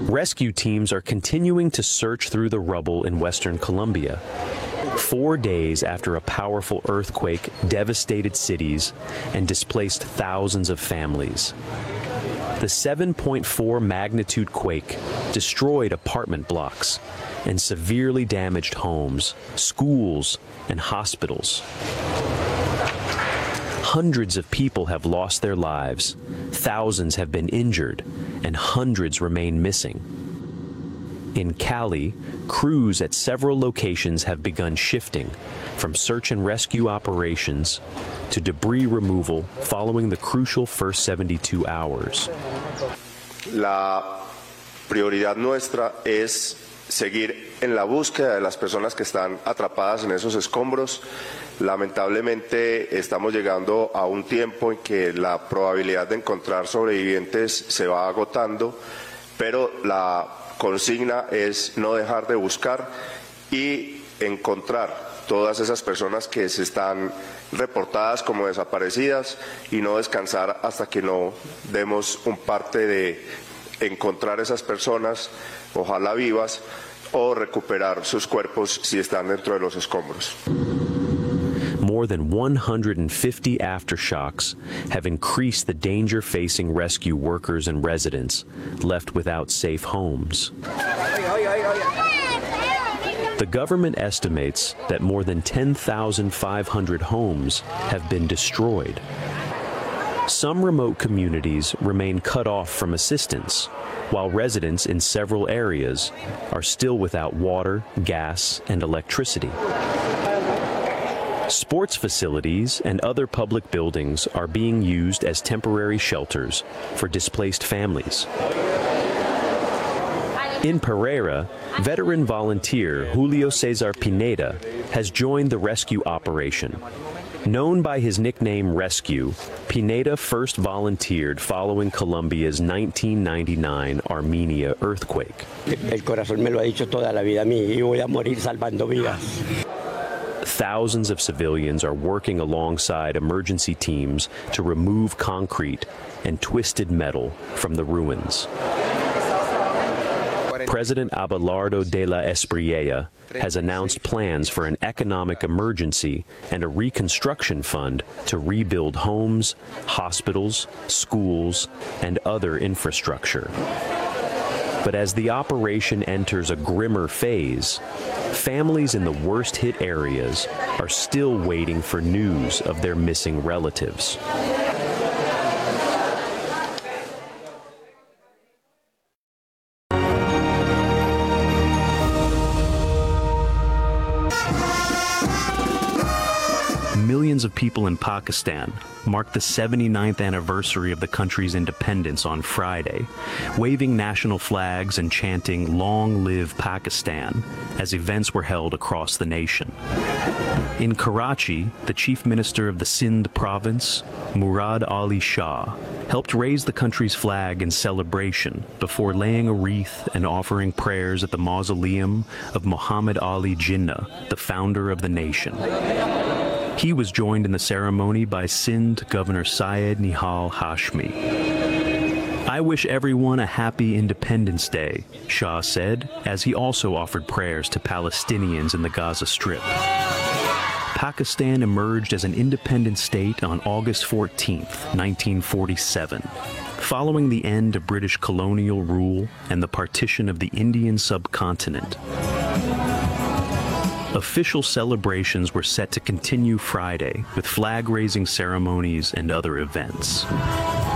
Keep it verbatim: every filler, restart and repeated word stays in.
Rescue teams are continuing to search through the rubble in western Colombia. Four days after a powerful earthquake devastated cities and displaced thousands of families. The seven point four magnitude quake destroyed apartment blocks and severely damaged homes, schools, and hospitals. Hundreds of people have lost their lives, thousands have been injured, and hundreds remain missing. In Cali, crews at several locations have begun shifting from search and rescue operations to debris removal following the crucial first seventy-two hours. La prioridad nuestra es seguir en la búsqueda de las personas que están atrapadas en esos escombros. Lamentablemente estamos llegando a un tiempo en que la probabilidad de encontrar sobrevivientes se va agotando, pero la consigna es no dejar de buscar y encontrar todas esas personas que se están reportadas como desaparecidas y no descansar hasta que no demos un parte de encontrar esas personas, ojalá vivas, o recuperar sus cuerpos si están dentro de los escombros. More than one hundred fifty aftershocks have increased the danger facing rescue workers and residents left without safe homes. The government estimates that more than ten thousand five hundred homes have been destroyed. Some remote communities remain cut off from assistance, while residents in several areas are still without water, gas, and electricity. Sports facilities and other public buildings are being used as temporary shelters for displaced families. In Pereira, veteran volunteer Julio Cesar Pineda has joined the rescue operation. Known by his nickname Rescue, Pineda first volunteered following Colombia's nineteen ninety-nine Armenia earthquake. El corazón me lo ha dicho toda la vida a mí y voy a morir salvando vidas. Thousands of civilians are working alongside emergency teams to remove concrete and twisted metal from the ruins. President Abelardo de la Espriella has announced plans for an economic emergency and a reconstruction fund to rebuild homes, hospitals, schools, and other infrastructure. But as the operation enters a grimmer phase, families in the worst-hit areas are still waiting for news of their missing relatives. Millions of people in Pakistan marked the seventy-ninth anniversary of the country's independence on Friday, waving national flags and chanting "Long Live Pakistan" as events were held across the nation. In Karachi, the chief minister of the Sindh province, Murad Ali Shah, helped raise the country's flag in celebration before laying a wreath and offering prayers at the mausoleum of Muhammad Ali Jinnah, the founder of the nation. He was joined in the ceremony by Sindh Governor Syed Nihal Hashmi. "I wish everyone a happy Independence Day," Shah said, as he also offered prayers to Palestinians in the Gaza Strip. Pakistan emerged as an independent state on August fourteenth, nineteen forty-seven, following the end of British colonial rule and the partition of the Indian subcontinent. Official celebrations were set to continue Friday with flag-raising ceremonies and other events.